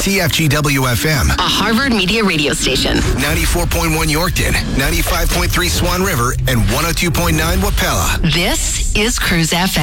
CFGW-FM, a Harvard Media radio station. 94.1 Yorkton, 95.3 Swan River, and 102.9 Wapella. This is Cruise FM.